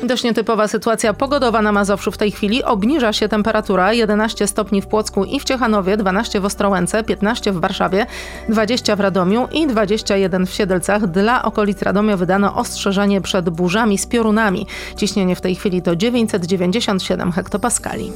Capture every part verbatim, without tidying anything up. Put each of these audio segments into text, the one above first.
Dość nietypowa sytuacja pogodowa na Mazowszu w tej chwili. Obniża się temperatura, jedenaście stopni w Płocku i w Ciechanowie, dwanaście w Ostrołęce, piętnaście w Warszawie, dwadzieścia w Radomiu i dwadzieścia jeden w Siedlcach. Dla okolic Radomia wydano ostrzeżenie przed burzami z piorunami. Ciśnienie w tej chwili to dziewięćset dziewięćdziesiąt siedem hektopaskali.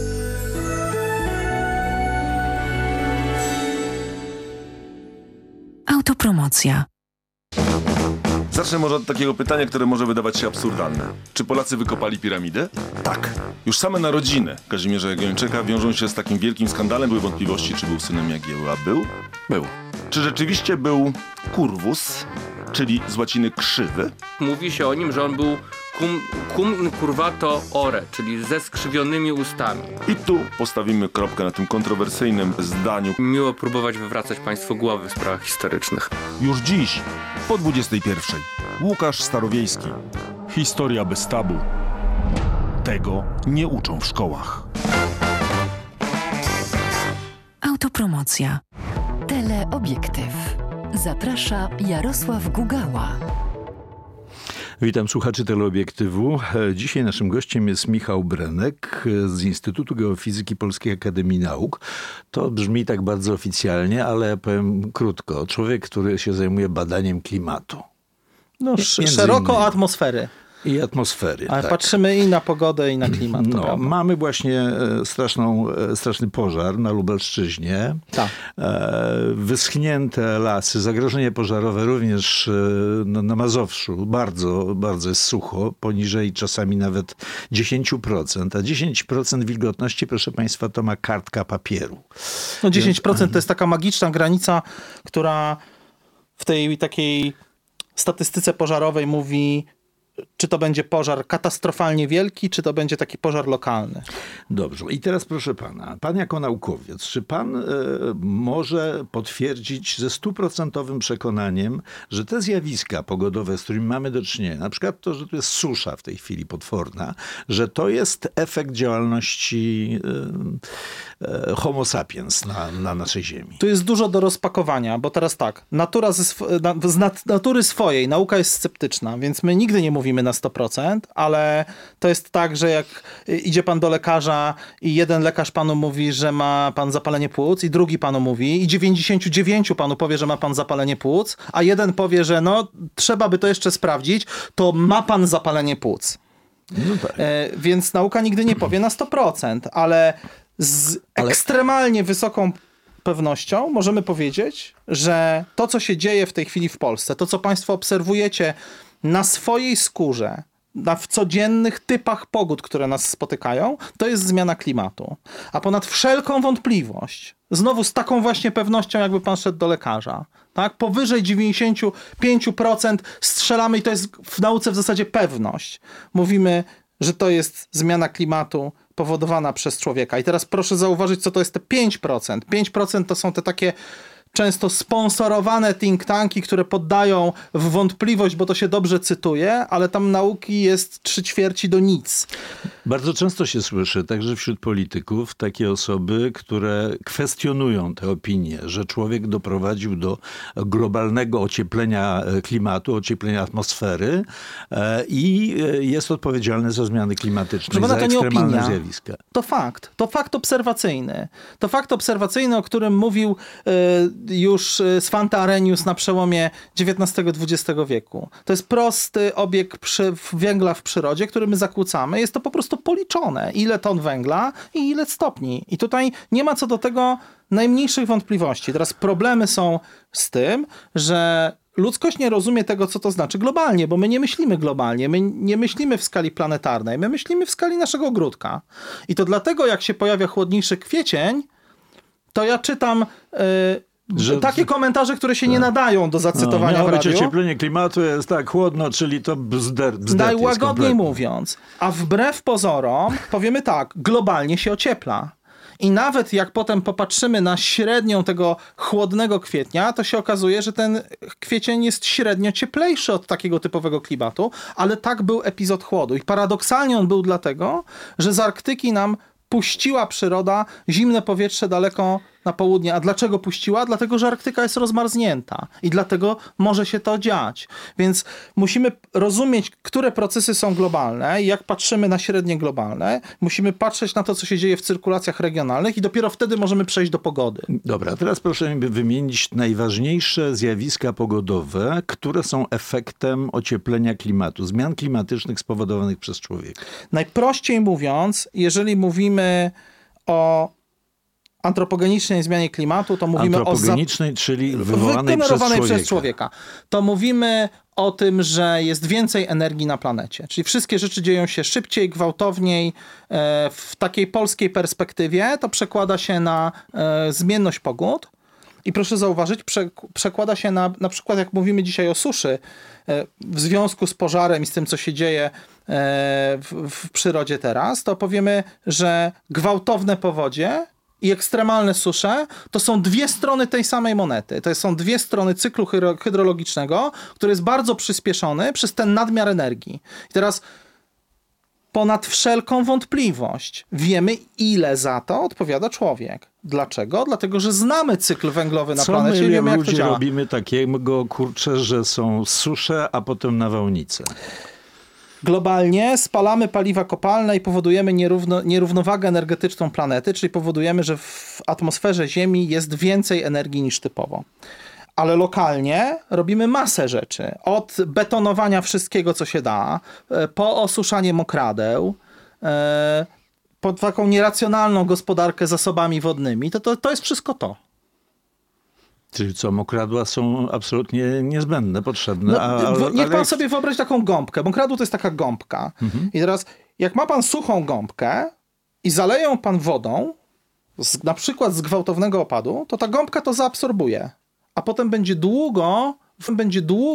Autopromocja. Zacznę może od takiego pytania, które może wydawać się absurdalne. Czy Polacy wykopali piramidę? Tak. Już same narodziny Kazimierza Jagiellończyka wiążą się z takim wielkim skandalem. Były wątpliwości, czy był synem Jagiełły, a był? Był. Czy rzeczywiście był curvus, czyli z łaciny krzywy? Mówi się o nim, że on był cum, cum incurvato ore, czyli ze skrzywionymi ustami. I tu postawimy kropkę na tym kontrowersyjnym zdaniu. Miło próbować wywracać państwu głowy w sprawach historycznych. Już dziś, po dwudziestej pierwszej. Łukasz Starowiejski. Historia bez tabu. Tego nie uczą w szkołach. Autopromocja. Teleobiektyw. Zaprasza Jarosław Gugała. Witam słuchaczy Teleobiektywu. Dzisiaj naszym gościem jest Michał Brenek z Instytutu Geofizyki Polskiej Akademii Nauk. To brzmi tak bardzo oficjalnie, ale powiem krótko. Człowiek, który się zajmuje badaniem klimatu. No, szeroko innymi. atmosfery. I atmosfery. Ale tak. patrzymy i na pogodę, i na klimat. No, mamy właśnie straszną, straszny pożar na Lubelszczyźnie. Tak. Wyschnięte lasy, zagrożenie pożarowe również na Mazowszu. Bardzo, bardzo jest sucho, poniżej czasami nawet dziesięć procent. A dziesięć procent wilgotności, proszę państwa, to ma kartka papieru. No dziesięć procent to jest taka magiczna granica, która w tej takiej statystyce pożarowej mówi, czy to będzie pożar katastrofalnie wielki, czy to będzie taki pożar lokalny. Dobrze. I teraz proszę pana, pan jako naukowiec, czy pan y, może potwierdzić ze stuprocentowym przekonaniem, że te zjawiska pogodowe, z którymi mamy do czynienia, na przykład to, że tu jest susza w tej chwili potworna, że to jest efekt działalności y, y, homo sapiens na, na naszej ziemi? Tu jest dużo do rozpakowania, bo teraz tak, natura ze sw- na, z nat- natury swojej, nauka jest sceptyczna, więc my nigdy nie mówimy na sto procent, ale to jest tak, że jak idzie pan do lekarza i jeden lekarz panu mówi, że ma pan zapalenie płuc i drugi panu mówi i dziewięćdziesiąt dziewięć panu powie, że ma pan zapalenie płuc, a jeden powie, że no trzeba by to jeszcze sprawdzić, to ma pan zapalenie płuc. No tak. e, więc nauka nigdy nie powie na sto procent, ale z ale... ekstremalnie wysoką pewnością możemy powiedzieć, że to, co się dzieje w tej chwili w Polsce, to, co państwo obserwujecie na swojej skórze, na w codziennych typach pogód, które nas spotykają, to jest zmiana klimatu. A ponad wszelką wątpliwość, znowu z taką właśnie pewnością, jakby pan szedł do lekarza, tak? Powyżej dziewięćdziesiąt pięć procent strzelamy i to jest w nauce w zasadzie pewność. Mówimy, że to jest zmiana klimatu powodowana przez człowieka. I teraz proszę zauważyć, co to jest te pięć procent. pięć procent to są te takie często sponsorowane think tanki, które poddają w wątpliwość, bo to się dobrze cytuje, ale tam nauki jest trzy ćwierci do nic. Bardzo często się słyszy, także wśród polityków, takie osoby, które kwestionują te opinie, że człowiek doprowadził do globalnego ocieplenia klimatu, ocieplenia atmosfery e, i jest odpowiedzialny za zmiany klimatyczne, za to ekstremalne nie opinia. zjawiska. To fakt. To fakt obserwacyjny. To fakt obserwacyjny, o którym mówił e, już Svante Arrhenius na przełomie dziewiętnastego dwudziestego wieku. To jest prosty obieg przy, węgla w przyrodzie, który my zakłócamy. Jest to po prostu policzone. Ile ton węgla i ile stopni. I tutaj nie ma co do tego najmniejszych wątpliwości. Teraz problemy są z tym, że ludzkość nie rozumie tego, co to znaczy globalnie, bo my nie myślimy globalnie, my nie myślimy w skali planetarnej, my myślimy w skali naszego ogródka. I to dlatego, jak się pojawia chłodniejszy kwiecień, to ja czytam yy, Że, takie komentarze, które się tak. nie nadają do zacytowania no, w radiu. ocieplenie klimatu jest tak chłodno, czyli to bzder, bzder najłagodniej mówiąc. A wbrew pozorom powiemy tak, globalnie się ociepla. I nawet jak potem popatrzymy na średnią tego chłodnego kwietnia, to się okazuje, że ten kwiecień jest średnio cieplejszy od takiego typowego klimatu, ale tak był epizod chłodu. I paradoksalnie on był dlatego, że z Arktyki nam puściła przyroda zimne powietrze daleko na południe. A dlaczego puściła? Dlatego, że Arktyka jest rozmarznięta i dlatego może się to dziać. Więc musimy rozumieć, które procesy są globalne i jak patrzymy na średnie globalne, musimy patrzeć na to, co się dzieje w cyrkulacjach regionalnych i dopiero wtedy możemy przejść do pogody. Dobra, teraz proszę mi wymienić najważniejsze zjawiska pogodowe, które są efektem ocieplenia klimatu, zmian klimatycznych spowodowanych przez człowieka. Najprościej mówiąc, jeżeli mówimy o antropogenicznej zmianie klimatu, to mówimy o... Antropogenicznej, czyli wywołanej przez człowieka. przez człowieka. To mówimy o tym, że jest więcej energii na planecie. Czyli wszystkie rzeczy dzieją się szybciej, gwałtowniej. W takiej polskiej perspektywie to przekłada się na zmienność pogód. I proszę zauważyć, prze, przekłada się na, na przykład jak mówimy dzisiaj o suszy, w związku z pożarem i z tym, co się dzieje w, w przyrodzie teraz, to powiemy, że gwałtowne powodzie i ekstremalne susze to są dwie strony tej samej monety. To są dwie strony cyklu hydrologicznego, który jest bardzo przyspieszony przez ten nadmiar energii. I teraz ponad wszelką wątpliwość wiemy, ile za to odpowiada człowiek. Dlaczego? Dlatego, że znamy cykl węglowy na Co planecie my, i wiemy, jak ludzie to działa. robimy takiego, kurczę, że są susze, a potem nawałnice. Globalnie spalamy paliwa kopalne i powodujemy nierówno, nierównowagę energetyczną planety, czyli powodujemy, że w atmosferze Ziemi jest więcej energii niż typowo. Ale lokalnie robimy masę rzeczy. Od betonowania wszystkiego, co się da, po osuszanie mokradeł, po taką nieracjonalną gospodarkę zasobami wodnymi. To, to, to jest wszystko to. Czyli co, mokradła są absolutnie niezbędne, potrzebne. No, a, w, niech ale... pan sobie wyobrazi taką gąbkę. Mokradło to jest taka gąbka. Mhm. I teraz, jak ma pan suchą gąbkę i zaleje ją pan wodą, z, na przykład z gwałtownego opadu, to ta gąbka to zaabsorbuje. A potem będzie długo, będzie długo